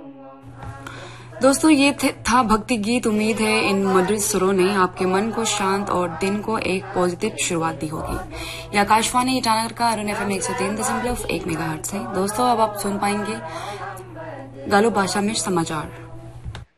दोस्तों ये था भक्ति गीत। उम्मीद है इन मधुर सुरों ने आपके मन को शांत और दिन को एक पॉजिटिव शुरुआत दी होगी। ये आकाशवाणी ईटानगर का अरुण FM 103.1 मेगाहर्ट्ज है। दोस्तों अब आप सुन पाएंगे गालो भाषा में समाचार।